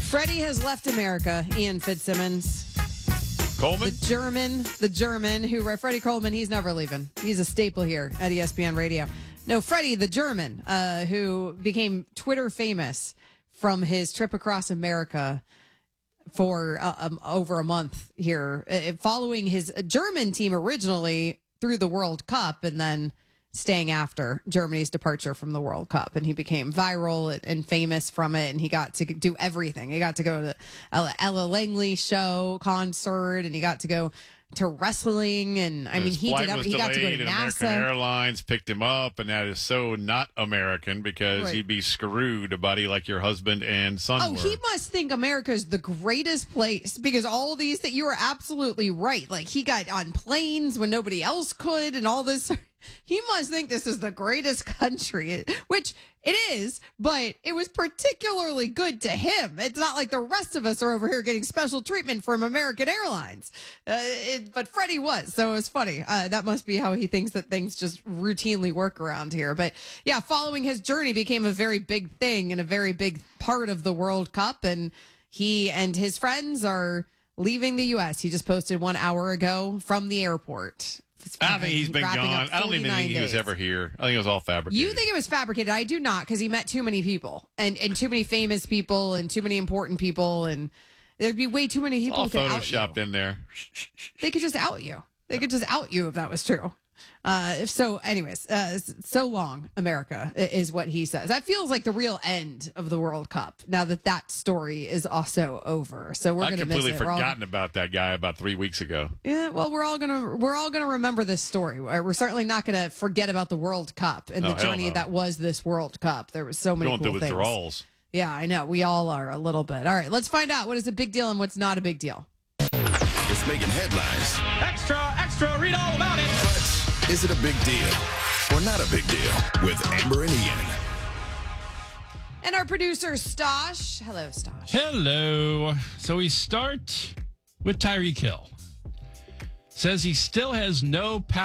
Freddie has left America. Ian Fitzsimmons. Coleman? The German who, Freddie Coleman, he's never leaving. He's a staple here at ESPN Radio. No, Freddie, the German, who became Twitter famous from his trip across America for over a month here, following his German team originally through the World Cup and then staying after Germany's departure from the World Cup. And he became viral and famous from it. And he got to do everything. He got to go to the Ella Langley show concert, and he got to go to wrestling. And I mean, he got to go to NASA. American Airlines picked him up, and that is so not American because he'd be screwed, buddy, like your husband and son were. He must think America is the greatest place because all these that you are absolutely right. Like, he got on planes when nobody else could and all this. He must think this is the greatest country, which it is, but it was particularly good to him. It's not like the rest of us are over here getting special treatment from American Airlines. But Freddie was, so it was funny. That must be how he thinks that things just routinely work around here. But yeah, following his journey became a very big thing and a very big part of the World Cup. And he and his friends are leaving the U.S. He just posted 1 hour ago from the airport. I think he's been gone. I don't even think he was ever here. I think it was all fabricated. You think it was fabricated? I do not, because he met too many people and too many famous people and too many important people, and there'd be way too many people. All photoshopped in there. They could just out you. They could just out you if that was true. So long, America, is what he says. That feels like the real end of the World Cup. Now that story is also over, so we're going to miss it. I completely forgotten about that guy about 3 weeks ago. Yeah, well, we're all gonna remember this story. We're certainly not going to forget about the World Cup and the journey that was this World Cup. There was so many going cool through things. withdrawals. Yeah, I know. We all are a little bit. All right, let's find out what is a big deal and what's not a big deal. It's making headlines. Extra, read all about it. But is it a big deal or not a big deal? With Amber and Ian. And our producer, Stosh. Hello, Stosh. Hello. So we start with Tyreek Hill. Says he still has no power.